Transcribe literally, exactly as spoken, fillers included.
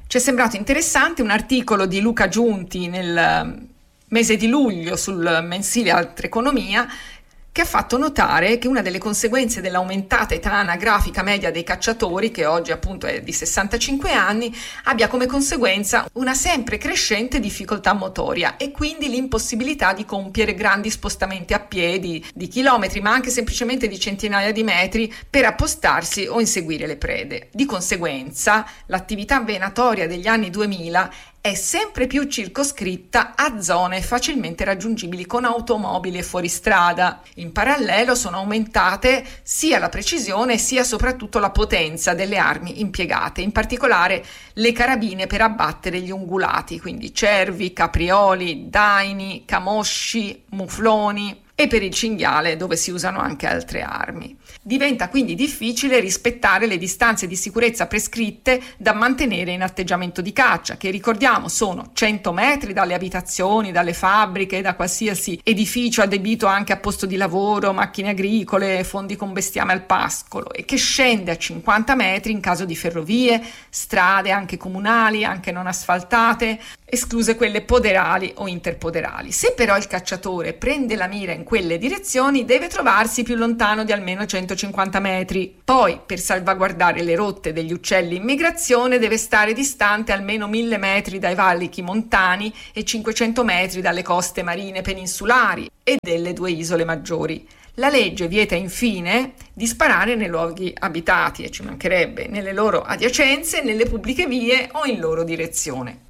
Ci è sembrato interessante un articolo di Luca Giunti nel mese di luglio sul mensile Altra Economia, che ha fatto notare che una delle conseguenze dell'aumentata età anagrafica media dei cacciatori, che oggi appunto è di sessantacinque anni, abbia come conseguenza una sempre crescente difficoltà motoria e quindi l'impossibilità di compiere grandi spostamenti a piedi di chilometri, ma anche semplicemente di centinaia di metri per appostarsi o inseguire le prede. Di conseguenza, l'attività venatoria degli anni duemila è sempre più circoscritta a zone facilmente raggiungibili con automobili e fuoristrada. In parallelo sono aumentate sia la precisione sia soprattutto la potenza delle armi impiegate, in particolare le carabine per abbattere gli ungulati, quindi cervi, caprioli, daini, camosci, mufloni, e per il cinghiale, dove si usano anche altre armi. Diventa quindi difficile rispettare le distanze di sicurezza prescritte da mantenere in atteggiamento di caccia, che ricordiamo sono cento metri dalle abitazioni, dalle fabbriche, da qualsiasi edificio adibito anche a posto di lavoro, macchine agricole, fondi con bestiame al pascolo, e che scende a cinquanta metri in caso di ferrovie, strade anche comunali, anche non asfaltate, escluse quelle poderali o interpoderali. Se però il cacciatore prende la mira in quelle direzioni, deve trovarsi più lontano di almeno centocinquanta metri. Poi, per salvaguardare le rotte degli uccelli in migrazione, deve stare distante almeno mille metri dai valichi montani e cinquecento metri dalle coste marine peninsulari e delle due isole maggiori. La legge vieta infine di sparare nei luoghi abitati, e ci mancherebbe, nelle loro adiacenze, nelle pubbliche vie o in loro direzione.